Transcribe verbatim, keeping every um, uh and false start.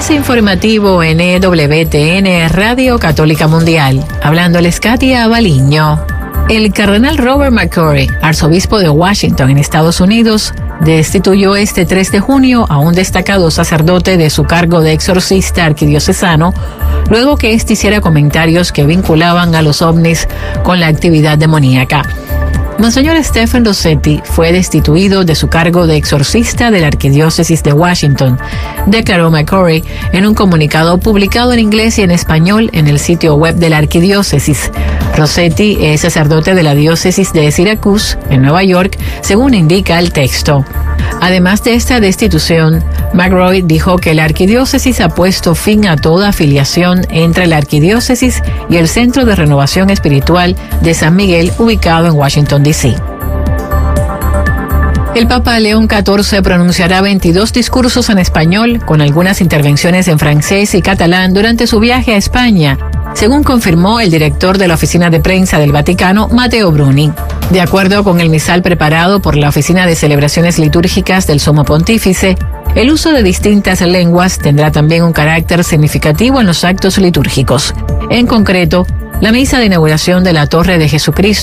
Avance informativo en E W T N Radio Católica Mundial. Hablándoles Katia Baliño. El cardenal Robert McCrory, arzobispo de Washington en Estados Unidos, destituyó este tres de junio a un destacado sacerdote de su cargo de exorcista arquidiocesano, luego que éste hiciera comentarios que vinculaban a los ovnis con la actividad demoníaca. Monseñor Stephen Rossetti fue destituido de su cargo de exorcista de la Arquidiócesis de Washington, declaró McCrory en un comunicado publicado en inglés y en español en el sitio web de la Arquidiócesis. Rossetti es sacerdote de la diócesis de Syracuse, en Nueva York, según indica el texto. Además de esta destitución, McCrory dijo que la arquidiócesis ha puesto fin a toda afiliación entre la arquidiócesis y el Centro de Renovación Espiritual de San Miguel, ubicado en Washington, D C El Papa León catorce pronunciará veintidós discursos en español, con algunas intervenciones en francés y catalán durante su viaje a España, según confirmó el director de la Oficina de Prensa del Vaticano, Matteo Bruni. De acuerdo con el misal preparado por la Oficina de Celebraciones Litúrgicas del Sumo Pontífice, el uso de distintas lenguas tendrá también un carácter significativo en los actos litúrgicos. En concreto, la misa de inauguración de la Torre de Jesucristo